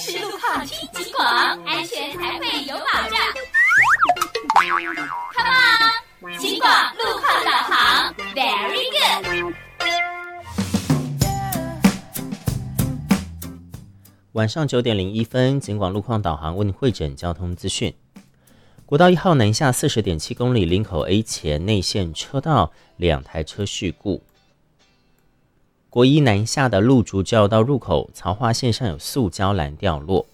实路况听警广，安全才会有保障。Come on， 警广路况导航 ，Very good。 晚上9点01分，警广路况导航为您汇整交通资讯。国道1号南下40.7公里，林口 A 前内线车道2台车事故。国一南下的路竹交流道入口槽化线上有塑胶栏掉落。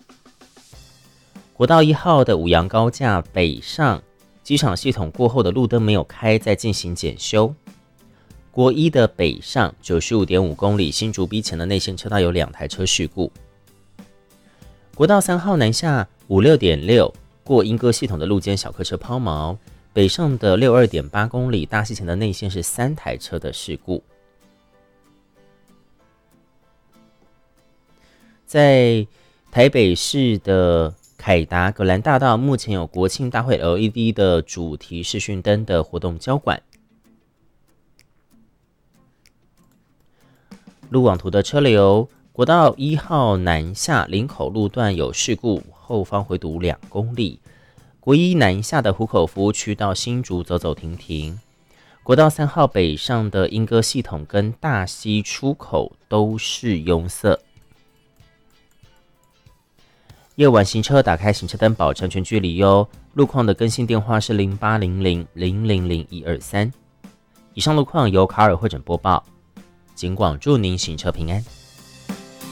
国道1号的五杨高架北上机场系统过后的路灯没有开，在进行检修。国一的北上95.5公里，新竹 B 前的内线车道有2台车事故。国道3号南下56.6过莺歌系统的路肩小客车抛锚，北上的62.8公里，大溪前的内线是3台车的事故。在台北市的凯达格兰大道，目前有国庆大会 LED 的主题视讯灯的活动交管。路网图的车流，国道1号南下林口路段有事故，后方回堵2公里。国一南下的湖口服务区到新竹走走停停。国道3号北上的莺歌系统跟大溪出口都是拥塞。夜晚行车打开行车灯，保持安全距离哟。路况的更新电话是0800000123。以上路况由卡尔汇整播报，警广祝您行车平安。